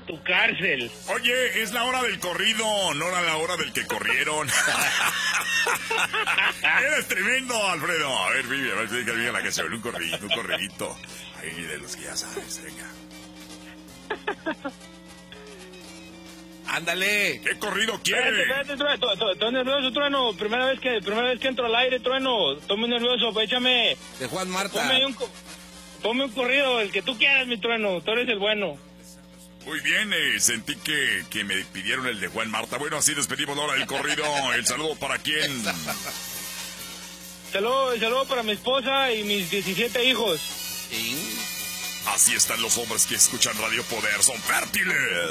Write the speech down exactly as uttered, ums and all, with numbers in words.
tu cárcel. Oye, es la hora del corrido, no era la hora del que corrieron. Eres tremendo, Alfredo. A ver, Vivi, a ver, diga, diga la canción, un corridito, un corridito. Ahí de los que ya sabes, venga. Ándale. ¿Qué corrido quiere? Espérate, espérate, Trueno, estoy nervioso, Trueno. Primera vez que primera vez que entro al aire, Trueno. Estoy muy nervioso, pues échame. De Juan Marta. Ponme un, ponme un corrido, el que tú quieras, mi Trueno. Tú eres el bueno. Muy bien, eh, sentí que, que me pidieron el de Juan Marta. Bueno, así despedimos la hora del corrido. El saludo para quién. Saludo, saludo para mi esposa y mis diecisiete hijos. ¿Sí? Así están los hombres que escuchan Radio Poder. Son fértiles.